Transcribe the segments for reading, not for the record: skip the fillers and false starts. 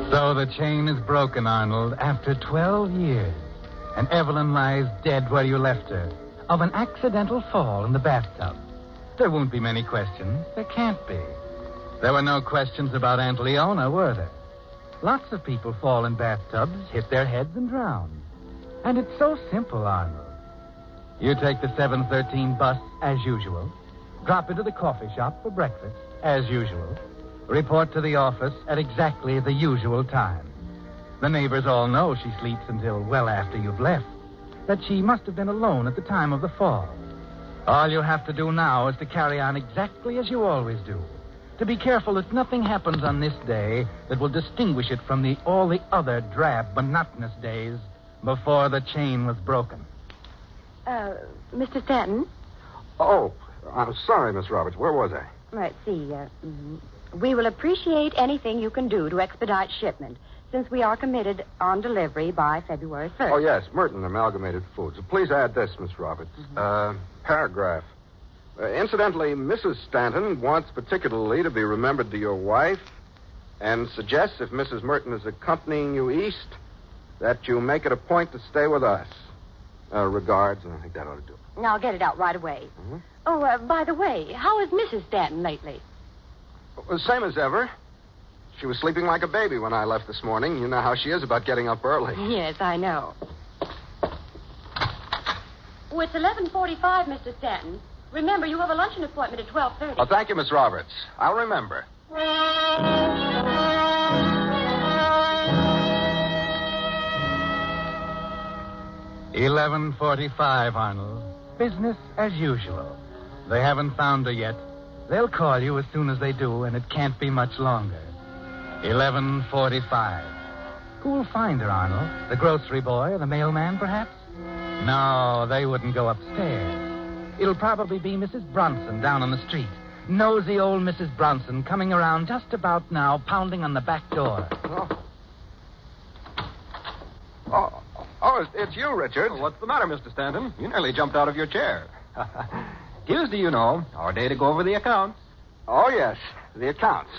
So the chain is broken, Arnold, after 12 years. And Evelyn lies dead where you left her, of an accidental fall in the bathtub. There won't be many questions. There can't be. There were no questions about Aunt Leona, were there? Lots of people fall in bathtubs, hit their heads, and drown. And it's so simple, Arnold. You take the 7:13 bus as usual, drop into the coffee shop for breakfast as usual, report to the office at exactly the usual time. The neighbors all know she sleeps until well after you've left, that she must have been alone at the time of the fall. All you have to do now is to carry on exactly as you always do, to be careful that nothing happens on this day that will distinguish it from all the other drab, monotonous days before the chain was broken. Mr. Stanton? Oh, I'm sorry, Miss Roberts. Where was I? Let's see. We will appreciate anything you can do to expedite shipment, since we are committed on delivery by February 1st. Oh, yes, Merton Amalgamated Foods. Please add this, Miss Roberts. Paragraph. Incidentally, Mrs. Stanton wants particularly to be remembered to your wife and suggests if Mrs. Merton is accompanying you east, that you make it a point to stay with us. Regards, and I think that ought to do it. I'll get it out right away. Mm-hmm. Oh, by the way, how is Mrs. Stanton lately? Well, same as ever. She was sleeping like a baby when I left this morning. You know how she is about getting up early. Yes, I know. Oh, it's 11:45, Mr. Stanton. Remember, you have a luncheon appointment at 12:30. Oh, thank you, Miss Roberts. I'll remember. 11:45, Arnold. Business as usual. They haven't found her yet. They'll call you as soon as they do, and it can't be much longer. 11:45. Who'll find her, Arnold? The grocery boy or the mailman, perhaps? No, they wouldn't go upstairs. It'll probably be Mrs. Bronson down on the street. Nosy old Mrs. Bronson coming around just about now, pounding on the back door. Oh, it's you, Richard. Oh, what's the matter, Mr. Stanton? You nearly jumped out of your chair. Tuesday, you know, our day to go over the accounts. Oh, yes, the accounts.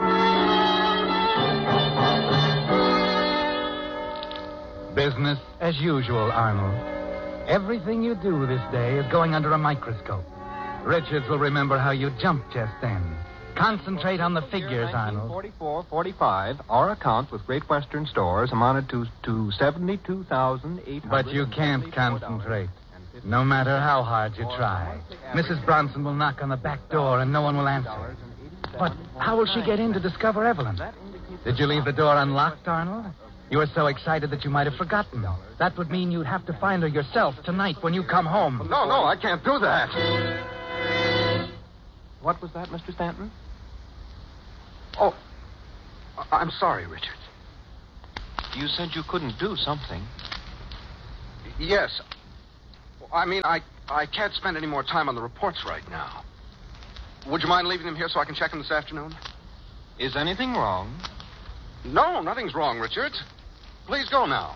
Business as usual, Arnold. Everything you do this day is going under a microscope. Richards will remember how you jumped just then. Concentrate on the figures, Arnold. 1944-45, our account with Great Western Stores amounted to $72,800. But you can't concentrate, no matter how hard you try. Mrs. Bronson will knock on the back door and no one will answer. But how will she get in to discover Evelyn? Did you leave the door unlocked, Arnold? You were so excited that you might have forgotten. That would mean you'd have to find her yourself tonight when you come home. No, I can't do that. What was that, Mr. Stanton? Oh, I'm sorry, Richard. You said you couldn't do something. Yes. I mean, I can't spend any more time on the reports right now. Would you mind leaving them here so I can check them this afternoon? Is anything wrong? No, nothing's wrong, Richard. Please go now.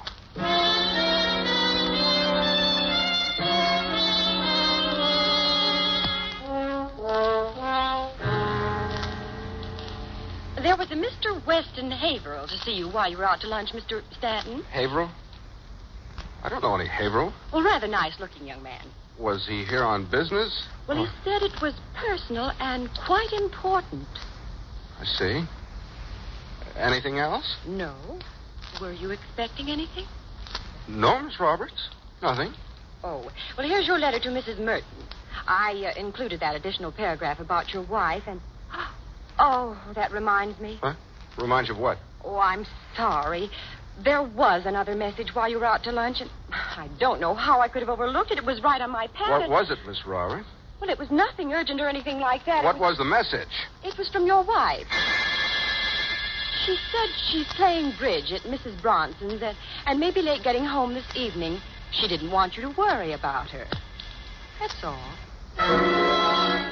There was a Mr. Weston Haverhill to see you while you were out to lunch, Mr. Stanton. Haverhill? I don't know any Haverhill. Well, rather nice-looking young man. Was he here on business? Well, he said it was personal and quite important. I see. Anything else? No. Were you expecting anything? No, Miss Roberts. Nothing. Oh, well, here's your letter to Mrs. Merton. I included that additional paragraph about your wife and... Oh, that reminds me. Huh? Reminds you of what? Oh, I'm sorry. There was another message while you were out to lunch, and I don't know how I could have overlooked it. It was right on my pad. What was it, Miss Roberts? Well, it was nothing urgent or anything like that. What was the message? It was from your wife. She said she's playing bridge at Mrs. Bronson's and may be late getting home this evening. She didn't want you to worry about her. That's all.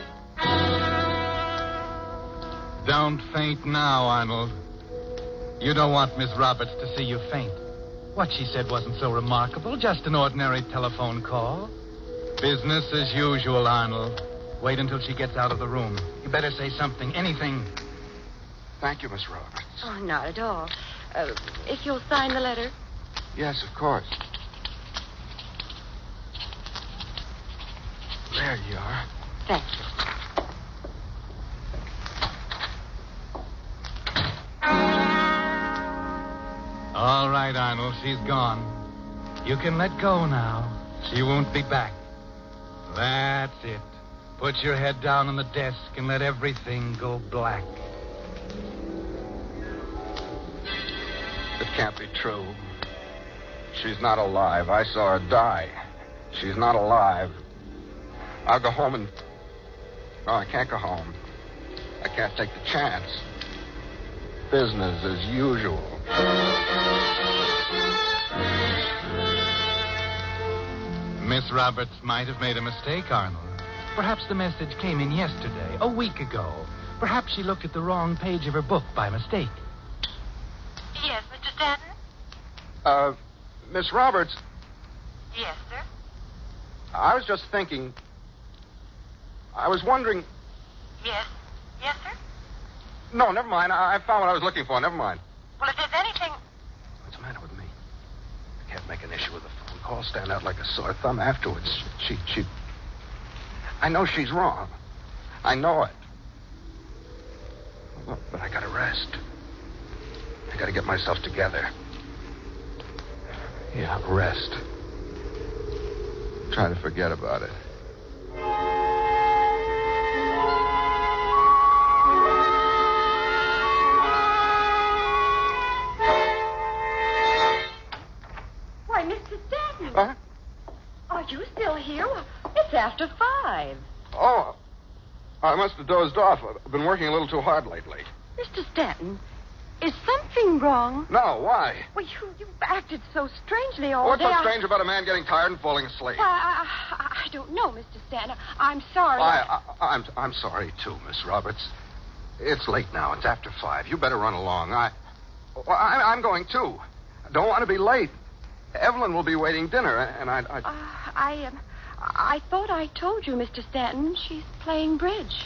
Don't faint now, Arnold. You don't want Miss Roberts to see you faint. What she said wasn't so remarkable, just an ordinary telephone call. Business as usual, Arnold. Wait until she gets out of the room. You better say something, anything. Thank you, Miss Roberts. Oh, not at all. If you'll sign the letter. Yes, of course. There you are. Thank you. All right, Arnold, she's gone. You can let go now. She won't be back. That's it. Put your head down on the desk and let everything go black. It can't be true. She's not alive. I saw her die. She's not alive. I'll go home and... No, I can't go home. I can't take the chance. Business as usual. Miss Roberts might have made a mistake, Arnold. Perhaps the message came in yesterday, a week ago. Perhaps she looked at the wrong page of her book by mistake. Yes, Mr. Stanton? Miss Roberts, Yes, sir. I was just thinking... I was wondering... Yes. Yes, sir? No, never mind. I found what I was looking for. Never mind. Well, if there's anything... What's the matter with me? I can't make an issue with a phone call. Stand out like a sore thumb afterwards. She... I know she's wrong. I know it. But I gotta rest. I gotta get myself together. Yeah, rest. Try to forget about it. Why, Mr. Stanton. Huh? Are you still here? Well, it's after 5. Oh, I must have dozed off. I've been working a little too hard lately. Mr. Stanton, is something wrong? No, why? Well, you acted so strangely all What's day. so strange about a man getting tired and falling asleep? I don't know, Mr. Stanton. I'm sorry. I'm sorry, too, Miss Roberts. It's late now. It's after 5. You better run along. I'm going, too. I don't want to be late. Evelyn will be waiting dinner, and I thought I told you, Mr. Stanton. She's playing bridge.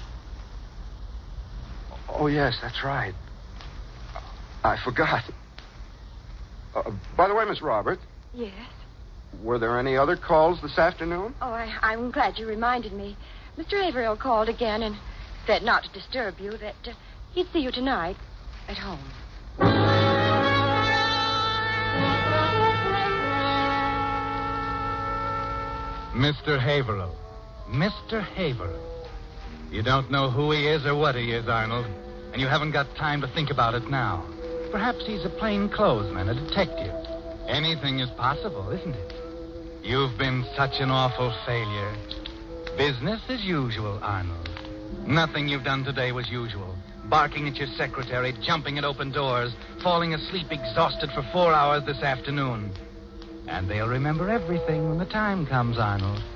Oh, yes, that's right. I forgot. By the way, Miss Roberts, Yes? were there any other calls this afternoon? Oh, I'm glad you reminded me. Mr. Averill called again and said not to disturb you, that he'd see you tonight at home. Mr. Haverhill. Mr. Haverhill. You don't know who he is or what he is, Arnold, and you haven't got time to think about it now. Perhaps he's a plainclothesman, a detective. Anything is possible, isn't it? You've been such an awful failure. Business as usual, Arnold. Nothing you've done today was usual. Barking at your secretary, jumping at open doors, falling asleep exhausted for 4 hours this afternoon. And they'll remember everything when the time comes, Arnold.